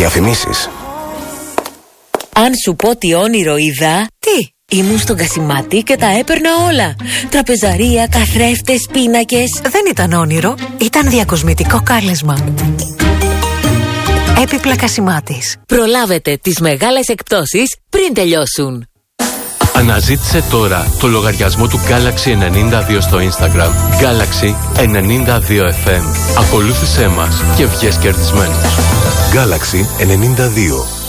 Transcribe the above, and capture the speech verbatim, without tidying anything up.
Διαφημίσεις. Αν σου πω τι όνειρο είδα. Τι? Ήμουν στον Κασιμάτη και τα έπαιρνα όλα. Τραπεζαρία, καθρέφτες, πίνακες. Δεν ήταν όνειρο, ήταν διακοσμητικό κάλεσμα. Έπιπλα Κασιμάτης. Προλάβετε τις μεγάλες εκπτώσεις πριν τελειώσουν. Αναζήτησε τώρα το λογαριασμό του Galaxy ενενήντα δύο στο Instagram. Galaxy ενενήντα δύο εφ εμ. Ακολούθησέ μας και βγες κερδισμένος. Galaxy ενενήντα δύο.